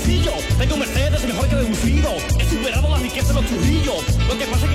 bolsillo. Tengo un Mercedes mejor que deducido. He superado la riqueza de los Trujillos. Lo que pasa es